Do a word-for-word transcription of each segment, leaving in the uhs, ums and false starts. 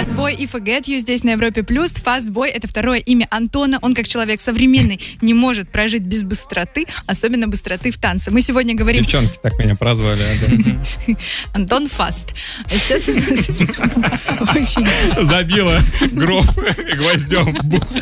Fastboy и Forget You здесь на Европе+. Fastboy — это второе имя Антона. Он, как человек современный, не может прожить без быстроты, особенно быстроты в танце. Мы сегодня говорим... Девчонки так меня прозвали. Антон Фаст. А сейчас у нас очень... Забила гроб гвоздем.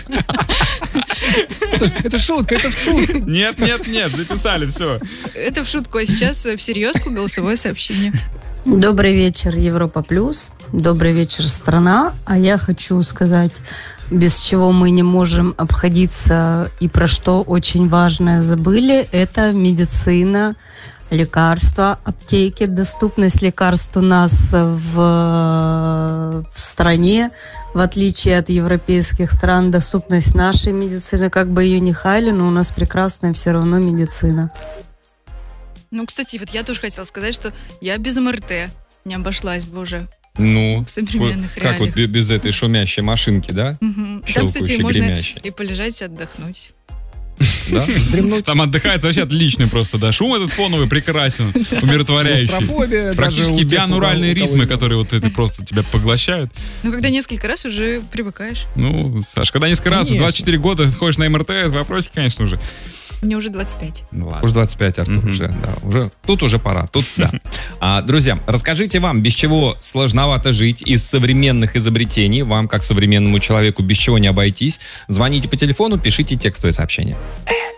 Это шутка, это шутка. Нет, нет, нет, записали, все. Это в шутку, а сейчас всерьезку голосовое сообщение. Добрый вечер, Европа Плюс. Добрый вечер, страна. А я хочу сказать, без чего мы не можем обходиться и про что очень важное забыли, это медицина, лекарства, аптеки. Доступность лекарств у нас в, в стране, в отличие от европейских стран, доступность нашей медицины, как бы ее ни хали, но у нас прекрасная все равно медицина. Ну, кстати, вот я тоже хотела сказать, что я без эм эр тэ не обошлась бы уже. Ну, в современных как реалиях. вот без этой шумящей машинки, да? Угу. Там, Щелкающей, кстати, можно гремящей. и полежать, и отдохнуть. Да? Вздремнуть. Там отдыхается вообще отлично просто, да. Шум этот фоновый прекрасен, умиротворяющий. Клаустрофобия Практически даже у тех, биануральные у кого- у ритмы, кого- которые вот это просто тебя поглощают. Ну, когда несколько раз уже привыкаешь. Ну, Саш, когда несколько раз в Конечно. двадцать четыре года ходишь на эм эр тэ, вопросики, конечно, уже. Мне уже двадцать пять. Ну, ладно. Уже двадцать пять, Артур, Мгм. уже, да. Уже, тут уже пора, тут да. А, друзья, расскажите вам, без чего сложновато жить из современных изобретений. Вам, как современному человеку, без чего не обойтись. Звоните по телефону, пишите текстовые сообщения.